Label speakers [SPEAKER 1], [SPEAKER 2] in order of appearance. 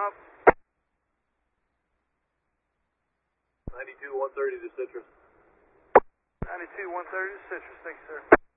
[SPEAKER 1] off.
[SPEAKER 2] 92-130 to Citrus.
[SPEAKER 1] 92-130 to Citrus, thank you, sir.